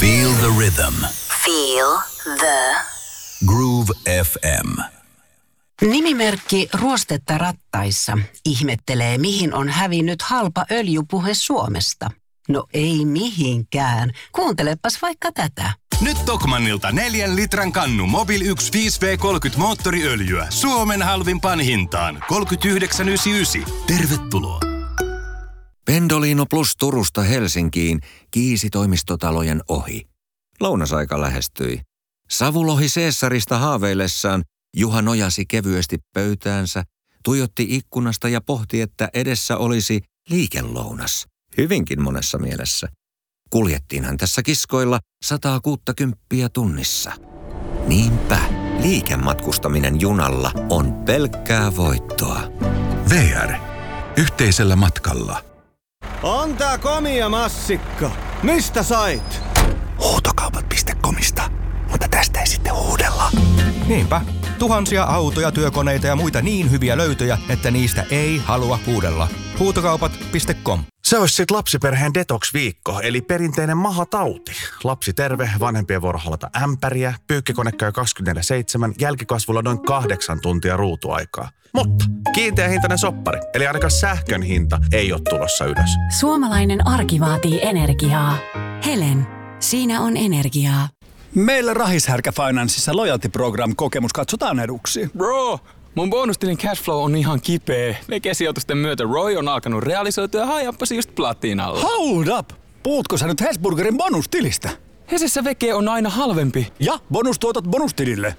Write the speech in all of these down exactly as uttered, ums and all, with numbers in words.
Feel the rhythm. Feel the Groove F M. Nimimerkki Ruostetta rattaissa ihmettelee, mihin on hävinnyt halpa öljypuhe Suomesta. No ei mihinkään. Kuuntelepas vaikka tätä. Nyt Tokmannilta neljän litran kannu Mobil yksi viisi V kolmekymmentä moottoriöljyä. Suomen halvimpaan hintaan. kolmekymmentäyhdeksän yhdeksänkymmentäyhdeksän. Tervetuloa. Pendolino Plus Turusta Helsinkiin kiisi toimistotalojen ohi. Lounasaika lähestyi. Savulohi Caesarista haaveillessaan Juha nojasi kevyesti pöytäänsä, tuijotti ikkunasta ja pohti, että edessä olisi liikelounas. Hyvinkin monessa mielessä. Kuljettiinhan tässä kiskoilla sataa kuuttakymppiä tunnissa. Niinpä, liikematkustaminen junalla on pelkkää voittoa. V R. Yhteisellä matkalla. On tää komia massikka. Mistä sait? Huutokaupat piste comista. Mutta tästä ei sitten huudella. Niinpä. Tuhansia autoja, työkoneita ja muita niin hyviä löytöjä, että niistä ei halua huudella. Huutokaupat piste com. Se olisi sit lapsiperheen detox-viikko, eli perinteinen mahatauti. Lapsi terve, vanhempien vuoro halata ämpäriä, pyykkikone käy kaksikymmentäneljä seitsemän, jälkikasvulla noin kahdeksan tuntia ruutuaikaa. Mutta kiinteä hintainen soppari, eli ainakaan sähkön hinta ei ole tulossa ylös. Suomalainen arki vaatii energiaa. Helen, siinä on energiaa. Meillä Rahishärkä Financeissa Loyalty Program-kokemus katsotaan eduksi. Bro, mun bonustilin cashflow on ihan kipeä. Vege-sijoitusten myötä Roy on alkanut realisoitua ja hajappasi just platinalla. Hold up! Puhutko sä nyt Hesburgerin bonustilistä? Hesessä vege on aina halvempi. Ja bonustuotot bonustilille.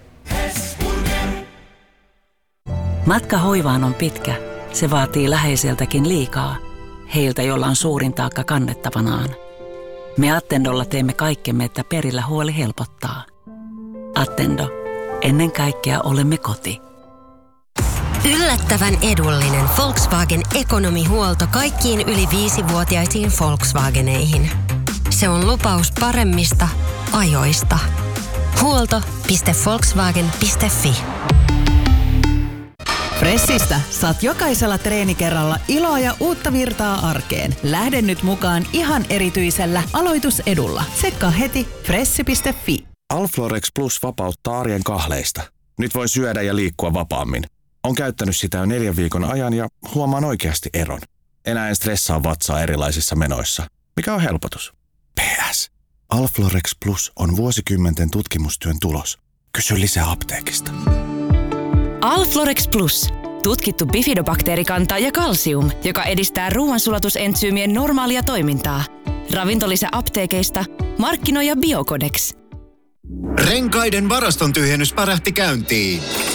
Matka hoivaan on pitkä. Se vaatii läheiseltäkin liikaa. Heiltä, jolla on suurin taakka kannettavanaan. Me Attendolla teemme kaikkemme, että perillä huoli helpottaa. Attendo. Ennen kaikkea olemme koti. yllättävän edullinen Volkswagen ekonomihuolto kaikkiin yli viisivuotiaisiin Volkswageneihin. Se on lupaus paremmista ajoista. huolto piste volkswagen piste fi. Fressistä saat jokaisella treenikerralla iloa ja uutta virtaa arkeen. Lähde nyt mukaan ihan erityisellä aloitusedulla. Tsekkaa heti fressi piste fi. Alflorex Plus vapauttaa arjen kahleista. Nyt voi syödä ja liikkua vapaammin. On käyttänyt sitä jo neljän viikon ajan ja huomaan oikeasti eron. Enää en stressaa vatsaa erilaisissa menoissa, mikä on helpotus. P S. Alflorex Plus on vuosikymmenten tutkimustyön tulos. Kysy lisää apteekista. Alflorex Plus. Tutkittu bifidobakteerikanta ja kalsium, joka edistää ruoansulatusentsyymien normaalia toimintaa. Ravintolisä apteekeista. Markkinoija Biocodex. Renkaiden varaston tyhjennys pärähti käyntiin.